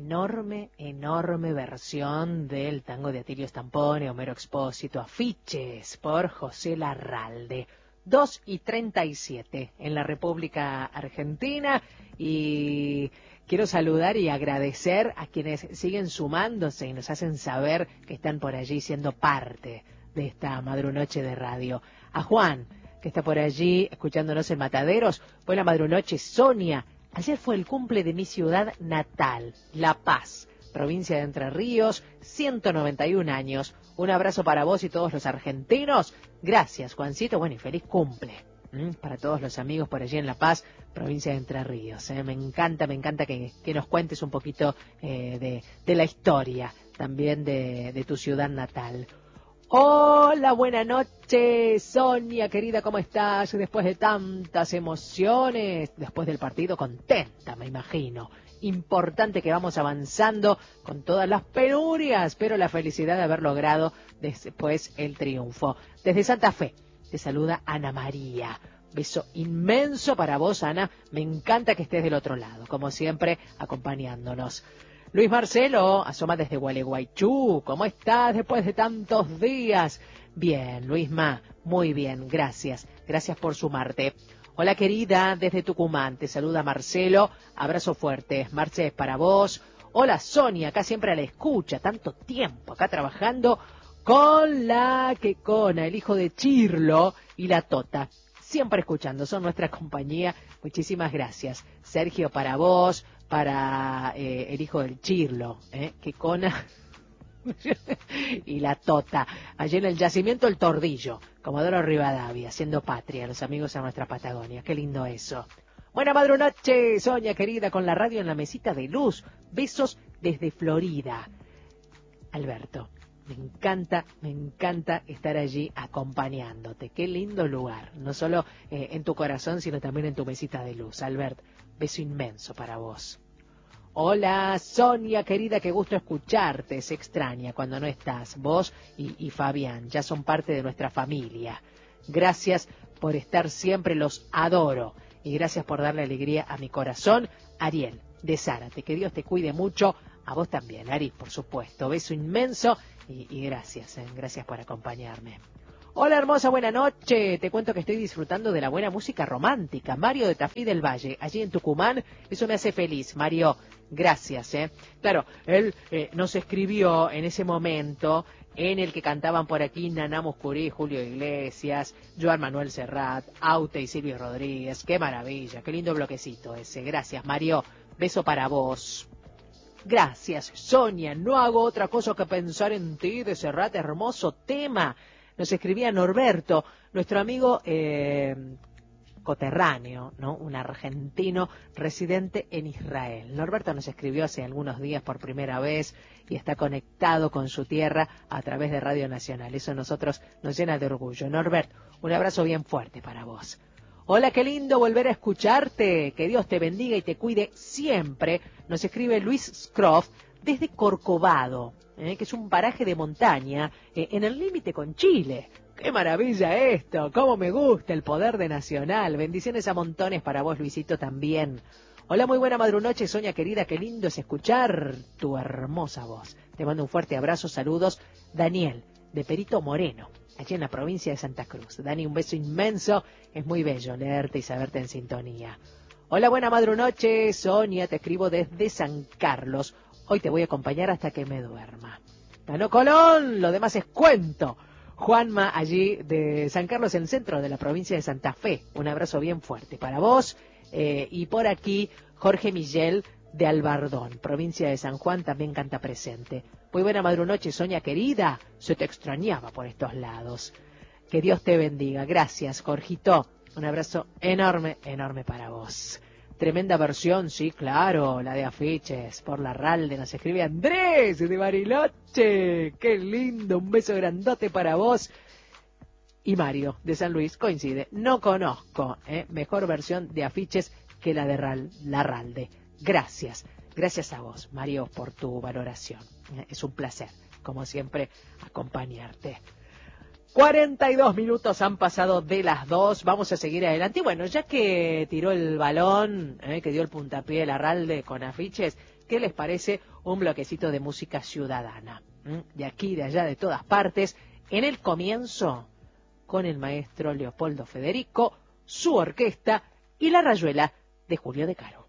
enorme versión del tango de Atilio Stampone, Homero Expósito, Afiches, por José Larralde. 2:37 en la República Argentina, y quiero saludar y agradecer a quienes siguen sumándose y nos hacen saber que están por allí siendo parte de esta madrunoche de radio. A Juan, que está por allí escuchándonos en Mataderos. Buena madrunoche, Sonia. Ayer fue el cumple de mi ciudad natal, La Paz, provincia de Entre Ríos, 191 años. Un abrazo para vos y todos los argentinos. Gracias, Juancito. Bueno, y feliz cumple para todos los amigos por allí en La Paz, provincia de Entre Ríos. Me encanta que nos cuentes un poquito de la historia también de tu ciudad natal. Hola, buena noche, Sonia, querida, ¿cómo estás? Después de tantas emociones, después del partido, contenta, me imagino. Importante que vamos avanzando con todas las penurias, pero la felicidad de haber logrado después el triunfo. Desde Santa Fe, te saluda Ana María. Beso inmenso para vos, Ana. Me encanta que estés del otro lado, como siempre, acompañándonos. Luis Marcelo asoma desde Gualeguaychú. ¿Cómo estás después de tantos días? Bien, Luisma, muy bien, gracias. Gracias por sumarte. Hola, querida, desde Tucumán. Te saluda Marcelo. Abrazo fuerte. Marce, es para vos. Hola, Sonia, acá siempre a la escucha. Tanto tiempo acá trabajando con la Quecona, el hijo de Chirlo y la Tota. Siempre escuchando, son nuestra compañía. Muchísimas gracias. Sergio, para vos. Para el hijo del Chirlo, Quecona y la Tota, allí en el yacimiento El Tordillo, Comodoro Rivadavia, haciendo patria, los amigos a nuestra Patagonia. Qué lindo eso. Buena madrunoche, Sonia querida, con la radio en la mesita de luz. Besos desde Florida. Alberto, me encanta estar allí acompañándote. Qué lindo lugar, no solo en tu corazón, sino también en tu mesita de luz. Alberto, beso inmenso para vos. Hola, Sonia, querida, qué gusto escucharte. Se extraña cuando no estás. Vos y Fabián ya son parte de nuestra familia. Gracias por estar siempre, los adoro. Y gracias por darle alegría a mi corazón. Ariel, de Zárate, que Dios te cuide mucho. A vos también, Ari, por supuesto. Beso inmenso y gracias, gracias por acompañarme. Hola, hermosa, buena noche. Te cuento que estoy disfrutando de la buena música romántica. Mario de Tafí del Valle, allí en Tucumán. Eso me hace feliz, Mario. Gracias, Claro, él nos escribió en ese momento en el que cantaban por aquí Naná Muscurí, Julio Iglesias, Joan Manuel Serrat, Aute y Silvio Rodríguez. Qué maravilla, qué lindo bloquecito ese. Gracias, Mario. Beso para vos. Gracias, Sonia. No hago otra cosa que pensar en ti, de Serrat. Hermoso tema. Nos escribía Norberto, nuestro amigo coterráneo, ¿no? Un argentino residente en Israel. Norberto nos escribió hace algunos días por primera vez y está conectado con su tierra a través de Radio Nacional. Eso a nosotros nos llena de orgullo. Norberto, un abrazo bien fuerte para vos. Hola, qué lindo volver a escucharte. Que Dios te bendiga y te cuide siempre. Nos escribe Luis Scroff desde Corcovado, que es un paraje de montaña en el límite con Chile. ¡Qué maravilla esto! ¡Cómo me gusta el poder de Nacional! Bendiciones a montones para vos, Luisito, también. Hola, muy buena madrunoche, Sonia querida. Qué lindo es escuchar tu hermosa voz. Te mando un fuerte abrazo, saludos. Daniel, de Perito Moreno, allí en la provincia de Santa Cruz. Dani, un beso inmenso. Es muy bello leerte y saberte en sintonía. Hola, buena madrunoche, Sonia. Te escribo desde San Carlos. Hoy te voy a acompañar hasta que me duerma. Ganó Colón, lo demás es cuento. Juanma, allí de San Carlos, en el centro de la provincia de Santa Fe. Un abrazo bien fuerte para vos. Y por aquí, Jorge Miguel de Albardón, provincia de San Juan, también canta presente. Muy buena madrunoche, Sonia querida. Se te extrañaba por estos lados. Que Dios te bendiga. Gracias, Jorgito. Un abrazo enorme para vos. Tremenda versión, sí, claro, la de Afiches, por Larralde. Nos escribe Andrés de Bariloche. Qué lindo, un beso grandote para vos. Y Mario de San Luis coincide. No conozco mejor versión de Afiches que la de Larralde. Gracias, gracias a vos, Mario, por tu valoración. Es un placer, como siempre, acompañarte. 42 minutos han pasado de las 2, vamos a seguir adelante. Y bueno, ya que tiró el balón, que dio el puntapié Larralde con Afiches, ¿qué les parece un bloquecito de música ciudadana? De aquí, de allá, de todas partes. En el comienzo, con el maestro Leopoldo Federico, su orquesta y la rayuela de Julio De Caro.